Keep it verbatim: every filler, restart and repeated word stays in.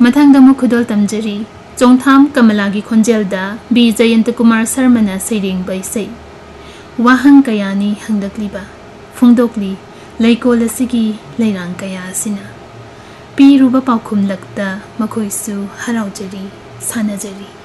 Mathang खुदोल तमजरी चोंथाम कमलागी खोंजेलदा B Jayant Kumar शर्मना सैरेंग बैसै वाहंग कयानी हंगदकलीबा फोंदोकली लैकोल असिगी लैरांग कया असिना पीरुबा पाउखुम लक्ता मखोइसु हराउजरी सानजरी।